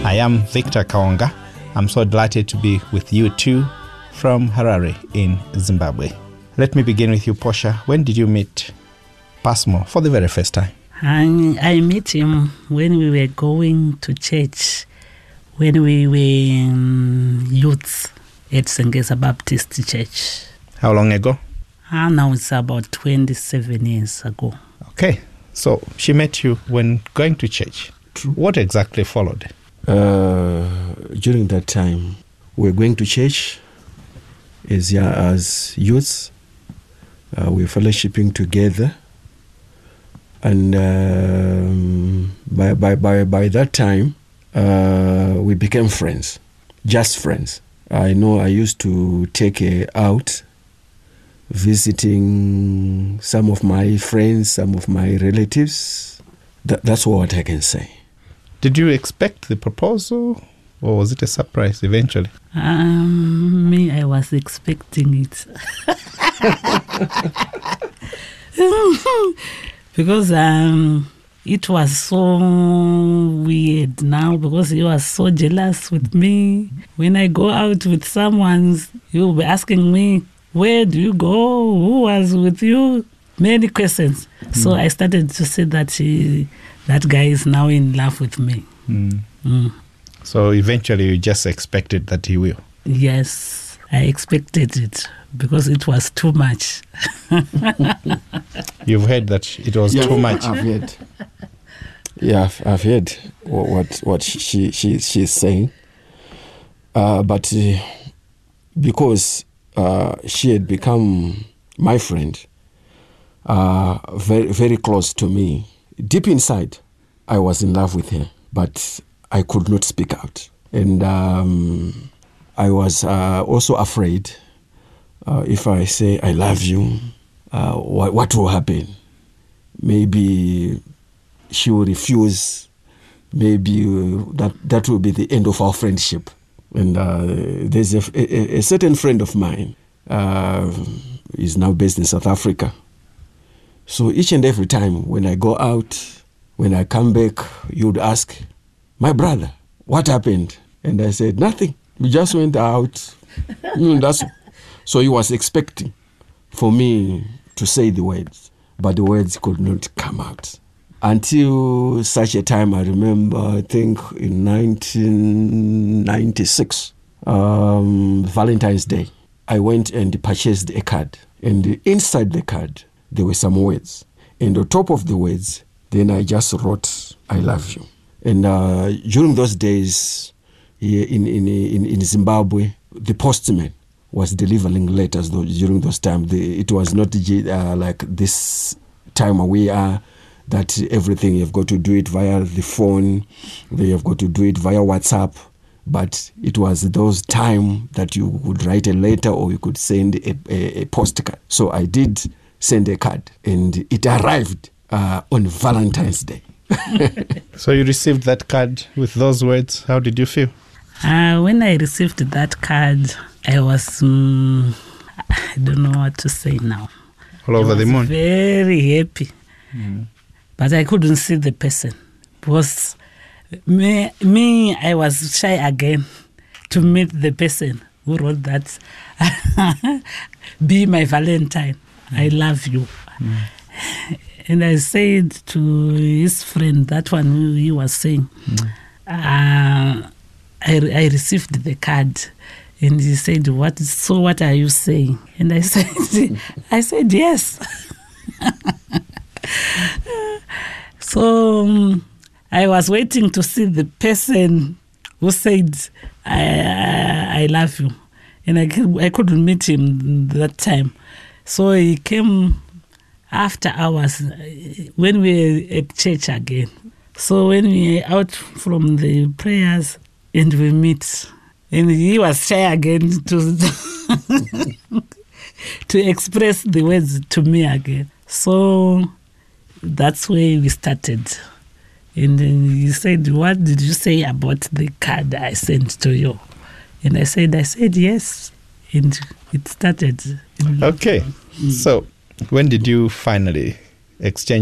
I am Victor Kaonga. I'm so delighted to be with you too from Harare in Zimbabwe. Let me begin with you, Portia. When did you meet Passmore for the very first time? I met him when we were going to church, when we were youths at Sengesa Baptist Church. How long ago? Now it's about 27 years ago. Okay, so she met you when going to church. True. What exactly followed? During that time, we were going to church as youths. We were fellowshipping together. And by that time, we became friends, just friends. I know I used to take her out, visiting some of my friends, some of my relatives. That's what I can say. Did you expect the proposal, or was it a surprise eventually? Me, I was expecting it. Because it was so weird now, because he was so jealous with me. When I go out with someone, he will be asking me, where do you go? Who was with you? Many questions. So I started to say that that guy is now in love with me. So eventually you just expected that he will? Yes, I expected it because it was too much. You've heard that it was too much? I've heard. Yeah, I've heard what she's saying. But because she had become my friend, very, very close to me, deep inside, I was in love with her, but I could not speak out. And I was also afraid if I say I love you, what will happen? Maybe she will refuse. Maybe that will be the end of our friendship. And there's a certain friend of mine, is now based in South Africa. So each and every time when I go out, when I come back, you would ask, my brother, what happened? And I said, nothing. We just went out. So he was expecting for me to say the words, but the words could not come out. Until such a time, I remember, I think in 1996, Valentine's Day, I went and purchased a card. And inside the card, there were some words. And on top of the words, then I just wrote, I love you. And during those days, here in Zimbabwe, the postman was delivering letters during those times. It was not like this time we are, that everything you've got to do it via the phone, you've got to do it via WhatsApp. But it was those time that you would write a letter or you could send a postcard. So I did send a card, and it arrived on Valentine's Day. So you received that card with those words. How did you feel? When I received that card, I was, I don't know what to say now. All over the moon. Very happy. But I couldn't see the person because me, I was shy again to meet the person who wrote that. Be my Valentine. I love you. And I said to his friend, that one who he was saying, I received the card. And he said, what are you saying? And I said, yes. So I was waiting to see the person who said, I love you. And I couldn't meet him that time. So he came after hours when we were at church again. So when we were out from the prayers and we meet, and he was shy again to to express the words to me again. So that's where we started. And then he said, what did you say about the card I sent to you? And I said yes. And it started. Okay. So when did you finally exchange